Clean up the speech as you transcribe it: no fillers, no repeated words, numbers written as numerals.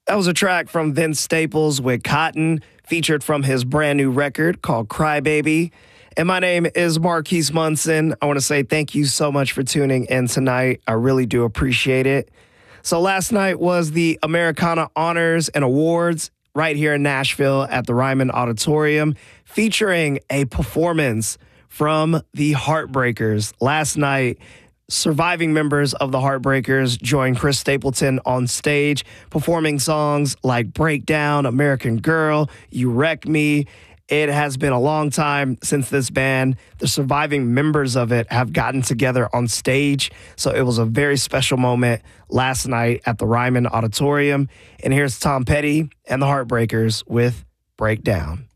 That was a track from Vince Staples with Cotton, featured from his brand new record called Crybaby. And my name is Marquise Munson. I want to say thank you so much for tuning in tonight. I really do appreciate it. So last night was the Americana Honors and Awards right here in Nashville at the Ryman Auditorium, featuring a performance from the Heartbreakers. Last night, surviving members of the Heartbreakers joined Chris Stapleton on stage, performing songs like Breakdown, American Girl, You Wreck Me. It has been a long time since this band, the surviving members of it, have gotten together on stage. So it was a very special moment last night at the Ryman Auditorium. And here's Tom Petty and the Heartbreakers with Breakdown.